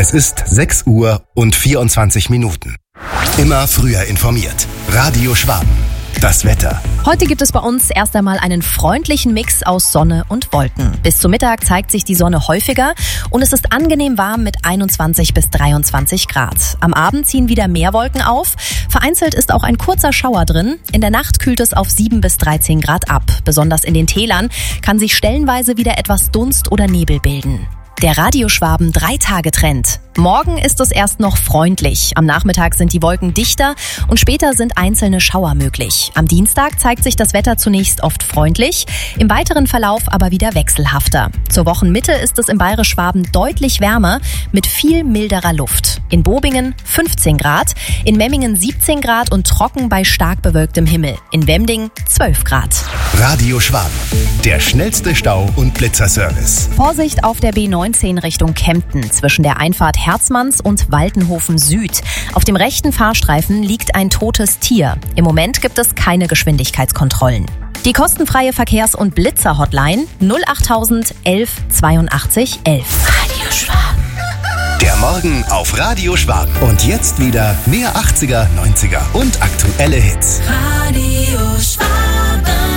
Es ist 6 Uhr und 24 Minuten. Immer früher informiert. Radio Schwaben. Das Wetter. Heute gibt es bei uns erst einmal einen freundlichen Mix aus Sonne und Wolken. Bis zum Mittag zeigt sich die Sonne häufiger und es ist angenehm warm mit 21 bis 23 Grad. Am Abend ziehen wieder mehr Wolken auf. Vereinzelt ist auch ein kurzer Schauer drin. In der Nacht kühlt es auf 7 bis 13 Grad ab. Besonders in den Tälern kann sich stellenweise wieder etwas Dunst oder Nebel bilden. Der Radio Schwaben 3-Tage-Trend. Morgen ist es erst noch freundlich. Am Nachmittag sind die Wolken dichter und später sind einzelne Schauer möglich. Am Dienstag zeigt sich das Wetter zunächst oft freundlich, im weiteren Verlauf aber wieder wechselhafter. Zur Wochenmitte ist es im Bayerisch-Schwaben deutlich wärmer mit viel milderer Luft. In Bobingen 15 Grad, in Memmingen 17 Grad und trocken bei stark bewölktem Himmel. In Wemding 12 Grad. Radio Schwaben. Der schnellste Stau- und Blitzerservice. Vorsicht auf der B19 Richtung Kempten zwischen der Einfahrt Herzmanns und Waltenhofen Süd. Auf dem rechten Fahrstreifen liegt ein totes Tier. Im Moment gibt es keine Geschwindigkeitskontrollen. Die kostenfreie Verkehrs- und Blitzer-Hotline 08000 11 82 11. Radio Schwaben. Der Morgen auf Radio Schwaben. Und jetzt wieder mehr 80er, 90er und aktuelle Hits. Radio Schwaben.